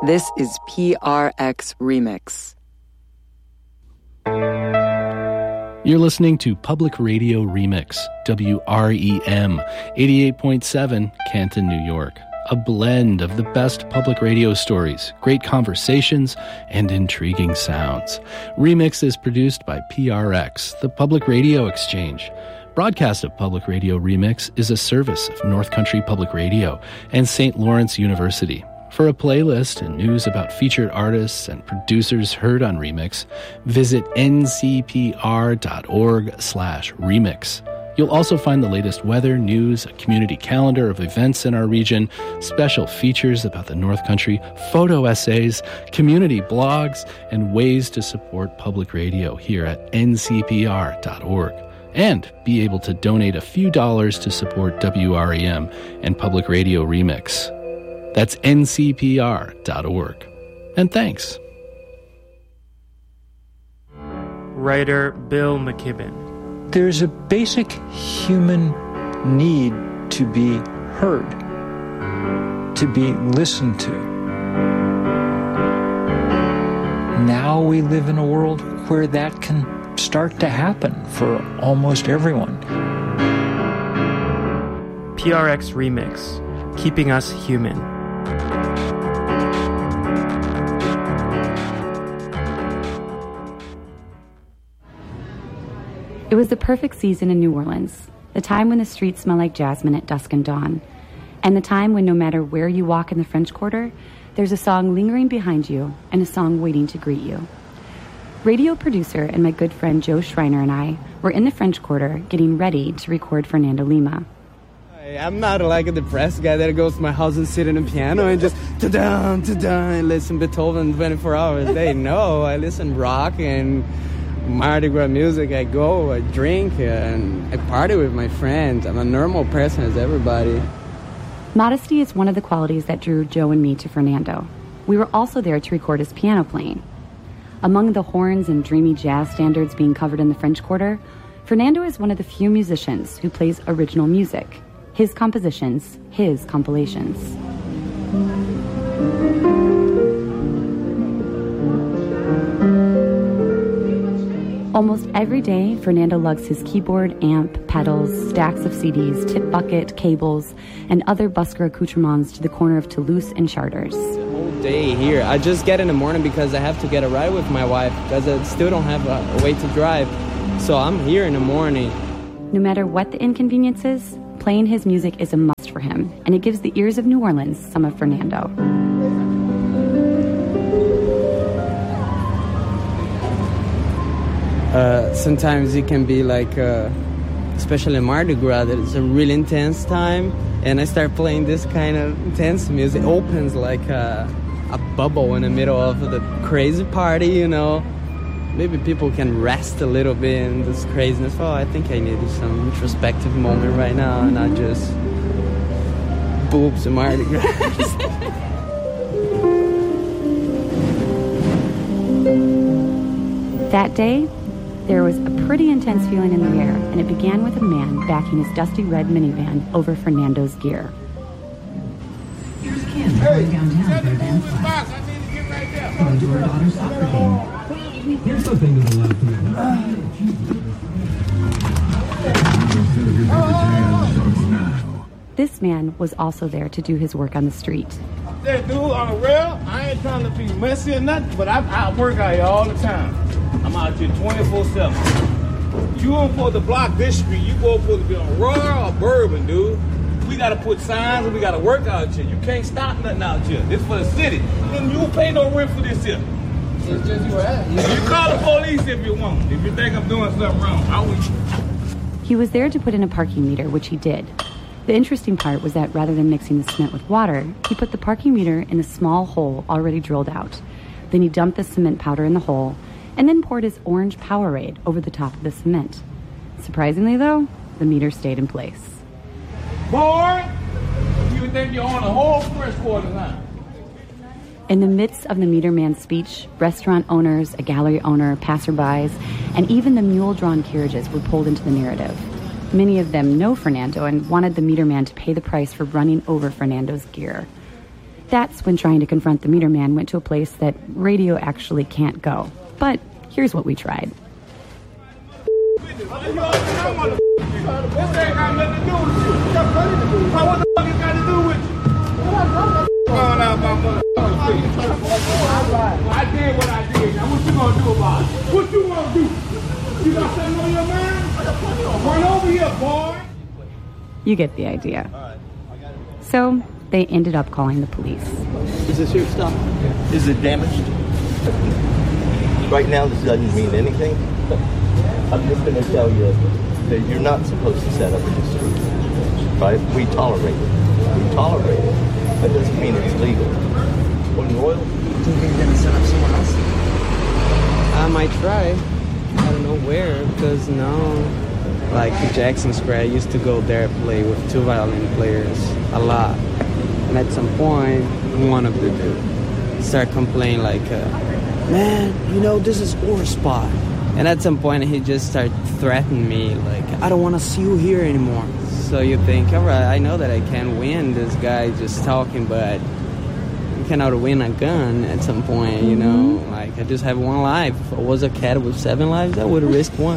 This is PRX Remix. You're listening to Public Radio Remix, WREM, 88.7, Canton, New York. A blend of the best public radio stories, great conversations, and intriguing sounds. Remix is produced by PRX, the Public Radio Exchange. Broadcast of Public Radio Remix is a service of North Country Public Radio and St. Lawrence University. For a playlist and news about featured artists and producers heard on Remix, visit ncpr.org/remix. You'll also find the latest weather, news, a community calendar of events in our region, special features about the North Country, photo essays, community blogs, and ways to support public radio here at ncpr.org. And be able to donate a few dollars to support WREM and Public Radio Remix. That's ncpr.org. And thanks. Writer Bill McKibben. There's a basic human need to be heard, to be listened to. Now we live in a world where that can start to happen for almost everyone. PRX Remix, keeping us human. It was the perfect season in New Orleans, the time when the streets smell like jasmine at dusk and dawn, and the time when no matter where you walk in the French Quarter, there's a song lingering behind you and a song waiting to greet you. Radio producer and my good friend Joe Schreiner and I were in the French Quarter getting ready to record Fernando Lima. I'm not like a depressed guy that goes to my house and sit in a piano and just ta-da, ta-da, and listen Beethoven 24 hours a day. No, I listen rock and Mardi Gras music. I go, I drink, and I party with my friends. I'm a normal person as everybody. Modesty is one of the qualities that drew Joe and me to Fernando. We were also there to record his piano playing. Among the horns and dreamy jazz standards being covered in the French Quarter, Fernando is one of the few musicians who plays original music. His compositions, his compilations. Almost every day, Fernando lugs his keyboard, amp, pedals, stacks of CDs, tip bucket, cables, and other busker accoutrements to the corner of Toulouse and Chartres. The whole day here. I just get in the morning because I have to get a ride with my wife because I still don't have a way to drive. So I'm here in the morning. No matter what the inconvenience is, playing his music is a must for him, and it gives the ears of New Orleans some of Fernando. Sometimes it can be like, especially in Mardi Gras, that it's a really intense time, and I start playing this kind of intense music. It opens like a bubble in the middle of the crazy party, you know. Maybe people can rest a little bit in this craziness. Oh, I think I needed some introspective moment right now, and not just boobs and Mardi Gras. That day, there was a pretty intense feeling in the air, and it began with a man backing his dusty red minivan over Fernando's gear. Here's Kim going downtown for a dance class. Going to her daughter's soccer game. Here's something to the left of This man was also there to do his work on the street. Hey, dude, on the rail, I ain't trying to be messy or nothing, but I work out here all the time. I'm out here 24/7. You don't supposed to block this street. You supposed to be on Royal or Bourbon, dude. We got to put signs and we got to work out here. You can't stop nothing out here. This for the city. And you don't pay no rent for this here. It's just your ass. You call the police if you want. If you think I'm doing something wrong, I will. He was there to put in a parking meter, which he did. The interesting part was that rather than mixing the cement with water, he put the parking meter in a small hole already drilled out. Then he dumped the cement powder in the hole and then poured his orange Powerade over the top of the cement. Surprisingly, though, the meter stayed in place. Boy, you think you own a whole French Quarter now? In the midst of the meter man's speech, restaurant owners, a gallery owner, passerbys, and even the mule-drawn carriages were pulled into the narrative. Many of them know Fernando and wanted the meter man to pay the price for running over Fernando's gear. That's when trying to confront the meter man went to a place that radio actually can't go. But here's what we tried. This ain't got nothing to do with you. What the fuck it got to do with you? Going out my motherfucking feet. I did what I did. Now what you gonna do about it? What you gonna do? You got something on your mind? Run over here, boy. You get the idea. So they ended up calling the police. Is this your stuff? Is it damaged? Right now, this doesn't mean anything. I'm just going to tell you that you're not supposed to set up in the street. Right? We tolerate it. We tolerate it. That doesn't mean it's legal. When Royal, do you think you're going to set up somewhere else? I might try. I don't know where, because like the Jackson Square, I used to go there play with 2 violin players a lot. And at some point, one of the dudes started complaining like, man, this is our spot. And at some point, he just started threatening me, like, I don't want to see you here anymore. So you think, all right, I know that I can't win this guy just talking, but you cannot win a gun at some point, Like, I just have one life. If I was a cat with 7 lives, I would have risked one.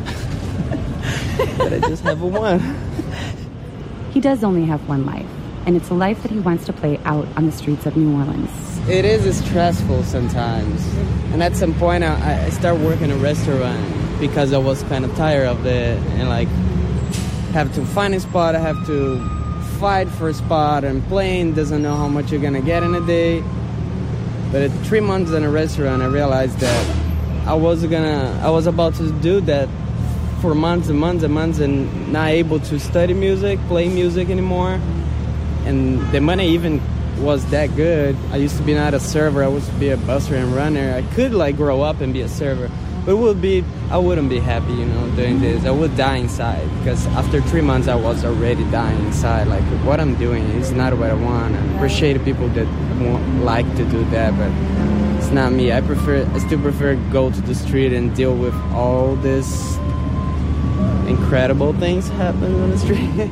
But I just have one. He does only have one life, and it's a life that he wants to play out on the streets of New Orleans. It is stressful sometimes. And at some point, I started working in a restaurant because I was kind of tired of it. And, like, have to find a spot, I have to fight for a spot, and playing doesn't know how much you're going to get in a day. But at 3 months in a restaurant, I realized that I was about to do that for months and months and months and not able to study music, play music anymore. And the money even was that good. I used to be not a server, I used to be a busser and runner. I could grow up and be a server, but I wouldn't be happy, doing this. I would die inside, because after 3 months I was already dying inside. Like, what I'm doing is not what I want. I appreciate people that like to do that, but it's not me. I still prefer go to the street and deal with all this incredible things happen on the street.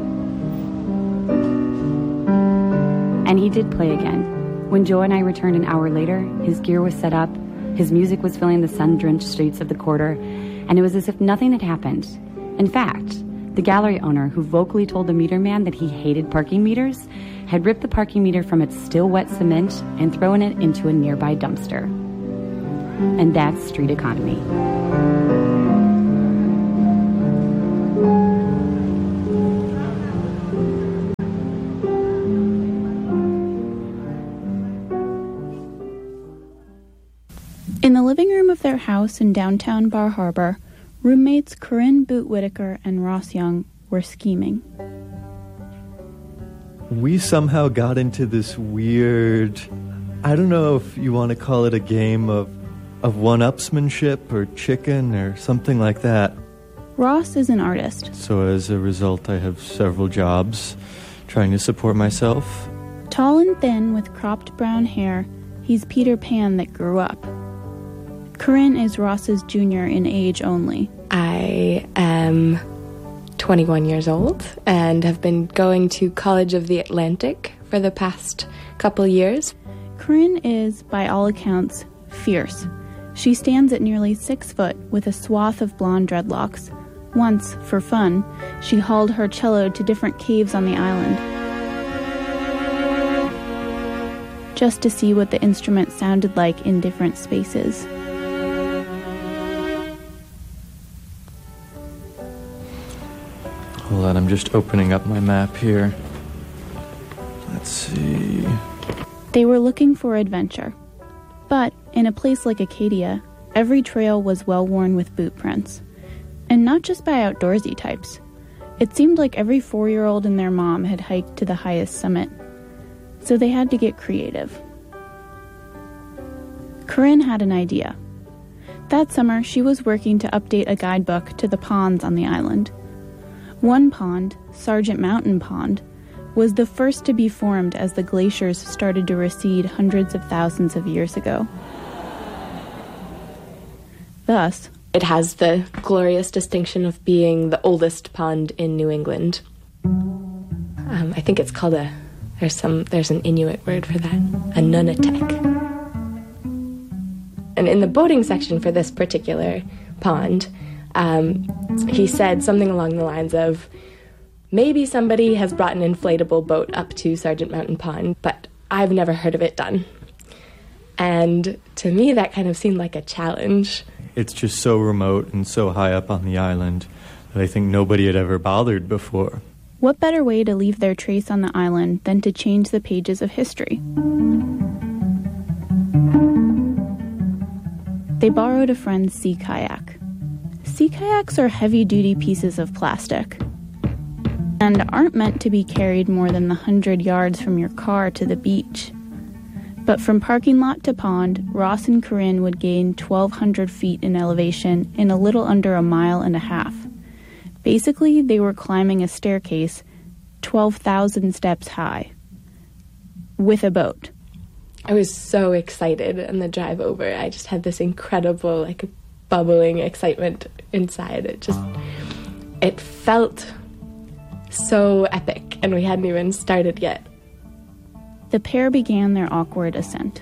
And he did play again. When Joe and I returned an hour later, his gear was set up, his music was filling the sun-drenched streets of the quarter, and it was as if nothing had happened. In fact, the gallery owner, who vocally told the meter man that he hated parking meters, had ripped the parking meter from its still wet cement and thrown it into a nearby dumpster. And that's street economy. In the living room of their house in downtown Bar Harbor, roommates Corinne Boot Whitaker and Ross Young were scheming. We somehow got into this weird, I don't know if you want to call it a game of one-upsmanship or chicken or something like that. Ross is an artist. So as a result, I have several jobs trying to support myself. Tall and thin with cropped brown hair, he's Peter Pan that grew up. Corinne is Ross's junior in age only. I am 21 years old and have been going to College of the Atlantic for the past couple years. Corinne is, by all accounts, fierce. She stands at nearly 6 foot with a swath of blonde dreadlocks. Once, for fun, she hauled her cello to different caves on the island, just to see what the instrument sounded like in different spaces. Hold on, I'm just opening up my map here. Let's see. They were looking for adventure. But in a place like Acadia, every trail was well worn with boot prints. And not just by outdoorsy types. It seemed like every 4-year-old and their mom had hiked to the highest summit. So they had to get creative. Corinne had an idea. That summer, she was working to update a guidebook to the ponds on the island. One pond, Sargent Mountain Pond, was the first to be formed as the glaciers started to recede hundreds of thousands of years ago. Thus, it has the glorious distinction of being the oldest pond in New England. I think it's called a There's an Inuit word for that, a nunatak. And in the boating section for this particular pond, he said something along the lines of, maybe somebody has brought an inflatable boat up to Sargent Mountain Pond, but I've never heard of it done. And to me, that kind of seemed like a challenge. It's just so remote and so high up on the island that I think nobody had ever bothered before. What better way to leave their trace on the island than to change the pages of history? They borrowed a friend's sea kayak. Sea kayaks are heavy-duty pieces of plastic and aren't meant to be carried more than the 100 yards from your car to the beach. But from parking lot to pond, Ross and Corinne would gain 1,200 feet in elevation in a little under a mile and a half. Basically, they were climbing a staircase 12,000 steps high with a boat. I was so excited on the drive over. I just had this incredible, bubbling excitement inside. It felt so epic, and we hadn't even started yet. The pair began their awkward ascent.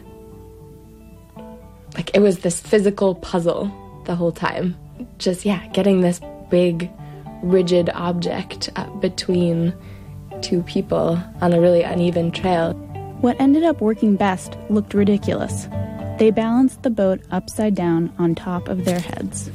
It was this physical puzzle the whole time. Just, getting this big, rigid object up between two people on a really uneven trail. What ended up working best looked ridiculous. They balanced the boat upside down on top of their heads.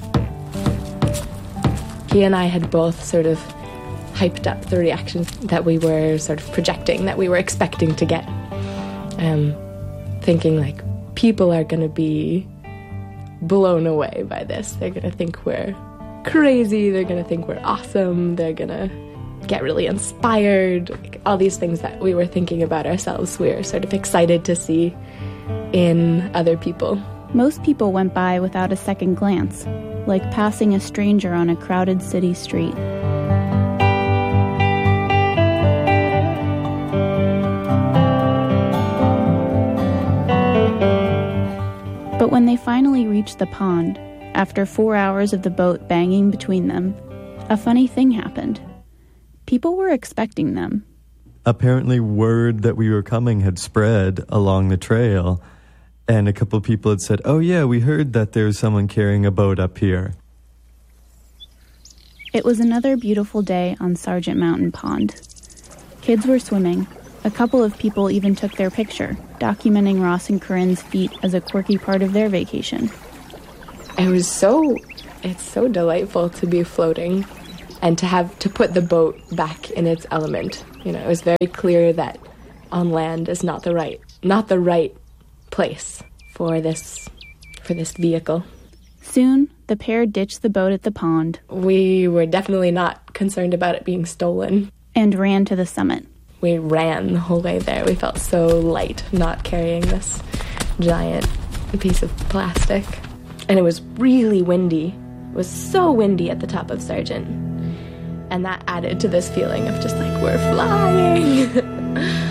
He and I had both sort of hyped up the reactions that we were sort of projecting, that we were expecting to get. Thinking, people are going to be blown away by this. They're going to think we're crazy. They're going to think we're awesome. They're going to get really inspired. All these things that we were thinking about ourselves, we were sort of excited to see in other people. Most people went by without a second glance, like passing a stranger on a crowded city street. But when they finally reached the pond, after 4 hours of the boat banging between them, a funny thing happened. People were expecting them. Apparently word that we were coming had spread along the trail, and a couple people had said, "Oh yeah, we heard that there's someone carrying a boat up here." It was another beautiful day on Sargent Mountain Pond. Kids were swimming. A couple of people even took their picture, documenting Ross and Corinne's feat as a quirky part of their vacation. It's so delightful to be floating and to put the boat back in its element. It was very clear that on land is not the right place for this vehicle. Soon, the pair ditched the boat at the pond. We were definitely not concerned about it being stolen. And ran to the summit. We ran the whole way there. We felt so light not carrying this giant piece of plastic. And it was really windy. It was so windy at the top of Sargent. And that added to this feeling of just we're flying.